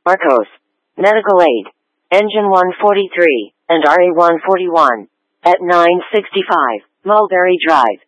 Marcos. Medical aid. Engine 143 and RA 141 at 965 Mulberry Drive.